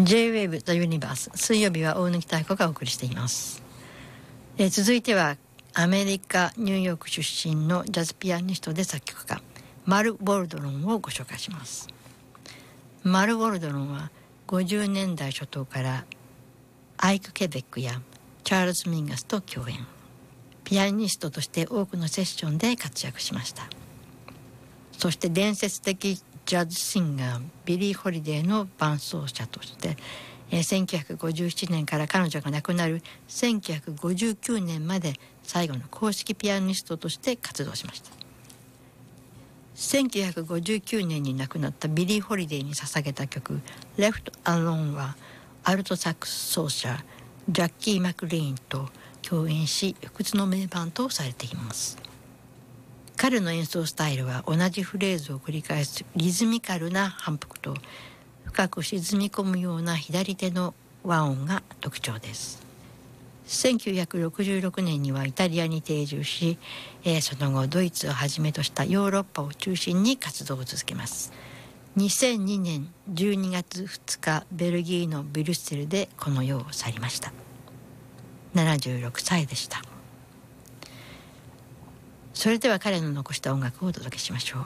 J-Wave The Universe、 水曜日は大貫妙子がお送りしています。続いてはアメリカニューヨーク出身のジャズピアニストで作曲家マル・ウォルドロンをご紹介します。マル・ウォルドロンは50年代初頭からアイク・ケベックやチャールズ・ミンガスと共演。ピアニストとして多くのセッションで活躍しました。そして伝説的ジャズシンガービリー・ホリデーの伴奏者として、1957年から彼女が亡くなる1959年まで最後の公式ピアニストとして活動しました。1959年に亡くなったビリー・ホリデーに捧げた曲「Left Alone」はアルトサックス奏者ジャッキー・マクリーンと共演し不屈の名盤とされています。彼の演奏スタイルは同じフレーズを繰り返すリズミカルな反復と深く沈み込むような左手の和音が特徴です。1966年にはイタリアに定住し、その後ドイツをはじめとしたヨーロッパを中心に活動を続けます。2002年12月2日ベルギーのブリュッセルでこの世を去りました。76歳でした。それでは彼の残した音楽をお届けしましょ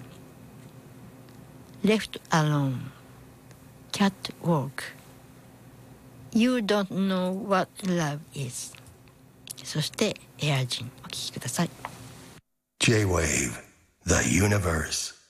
う。 Left Alone Catwalk You Don't Know What Love Is、 そしてエアジンお聴きください。 J-Wave The Universe